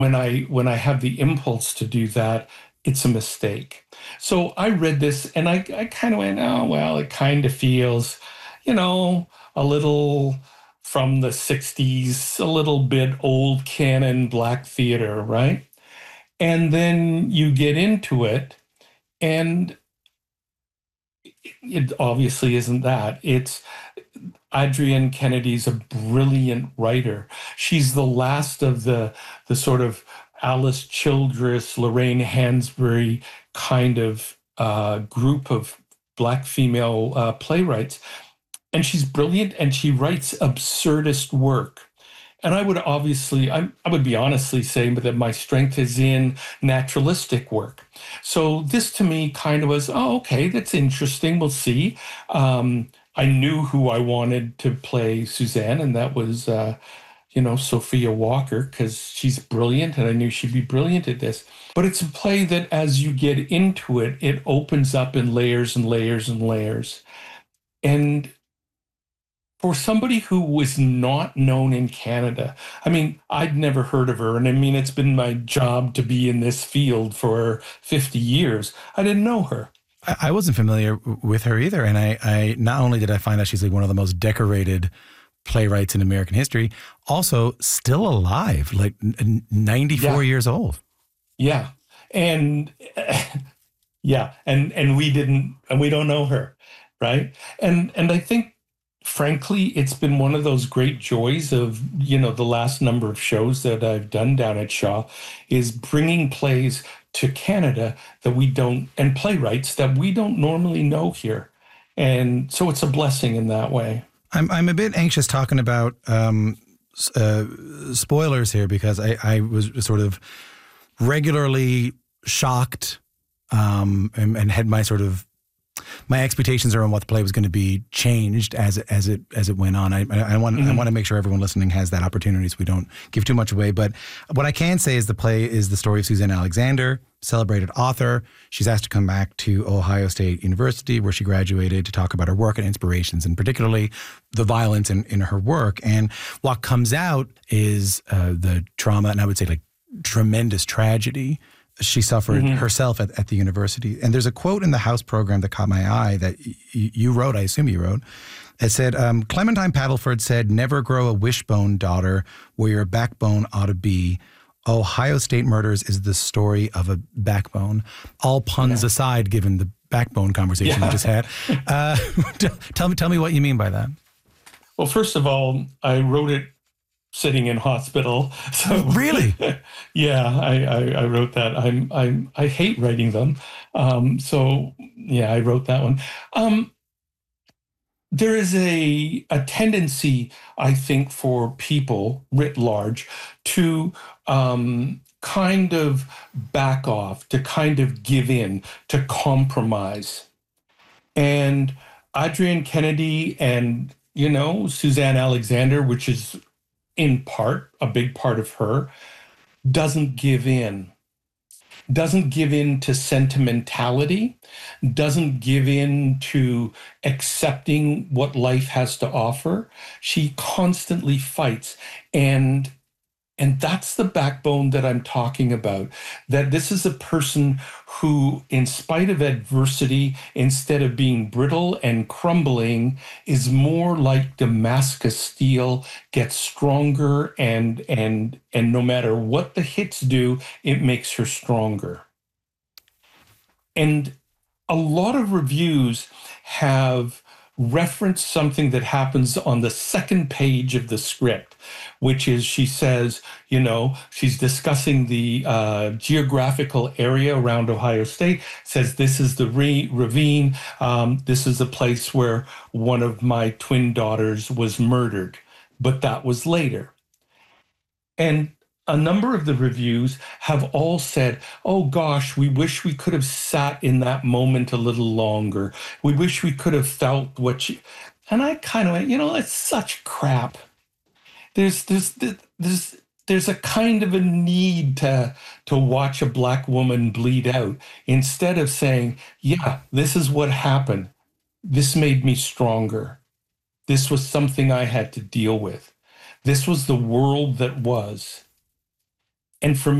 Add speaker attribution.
Speaker 1: when I have the impulse to do that, it's a mistake. So I read this and I kind of went, oh, well, it kind of feels, you know, a little from the 60s, a little bit old canon black theater, right? And then you get into it, and it obviously isn't that. It's Adrienne Kennedy's a brilliant writer. She's the last of the sort of Alice Childress, Lorraine Hansberry kind of group of Black female playwrights. And she's brilliant, and she writes absurdist work. And I would be honestly saying that my strength is in naturalistic work. So this to me kind of was, oh, okay, that's interesting. We'll see. I knew who I wanted to play Suzanne, and that was, Sophia Walker, because she's brilliant, and I knew she'd be brilliant at this. But it's a play that as you get into it, it opens up in layers and layers and layers. And for somebody who was not known in Canada, I mean, I'd never heard of her. And I mean, it's been my job to be in this field for 50 years. I didn't know her.
Speaker 2: I wasn't familiar with her either. And I not only did I find that she's like one of the most decorated playwrights in American history, also still alive, like 94 years old.
Speaker 1: Yeah. And yeah. And we don't know her. Right. And I think, frankly, it's been one of those great joys of, the last number of shows that I've done down at Shaw is bringing plays to Canada and playwrights that we don't normally know here. And so it's a blessing in that way.
Speaker 2: I'm a bit anxious talking about spoilers here because I was sort of regularly shocked and had my expectations around what the play was going to be changed as it went on. I want to make sure everyone listening has that opportunity so we don't give too much away. But what I can say is the play is the story of Suzanne Alexander, celebrated author. She's asked to come back to Ohio State University, where she graduated, to talk about her work and inspirations, and particularly the violence in her work. And what comes out is the trauma, and I would say like tremendous tragedy she suffered herself at the university. And there's a quote in the House program that caught my eye that you wrote, I assume you wrote. It said, Clementine Paddleford said, "Never grow a wishbone, daughter, where your backbone ought to be. Ohio State Murders is the story of a backbone." All puns aside, given the backbone conversation we just had. Tell me what you mean by that.
Speaker 1: Well, first of all, I wrote it sitting in hospital. So
Speaker 2: really?
Speaker 1: Yeah, I wrote that. I hate writing them. So yeah, I wrote that one. There is a tendency, I think, for people writ large to kind of back off, to kind of give in, to compromise. And Adrienne Kennedy and, Suzanne Alexander, which is in part, a big part of her, doesn't give in to sentimentality, doesn't give in to accepting what life has to offer. She constantly fights. And that's the backbone that I'm talking about, that this is a person who, in spite of adversity, instead of being brittle and crumbling, is more like Damascus steel, gets stronger, and no matter what the hits do, it makes her stronger. And a lot of reviews have referenced something that happens on the second page of the script, which is she says, she's discussing the geographical area around Ohio State, says this is the ravine. This is a place where one of my twin daughters was murdered, but that was later. And a number of the reviews have all said, oh gosh, we wish we could have sat in that moment a little longer. We wish we could have felt what she... And I kind of went, it's such crap. There's a kind of a need to watch a Black woman bleed out, instead of saying, yeah, this is what happened. This made me stronger. This was something I had to deal with. This was the world that was. And for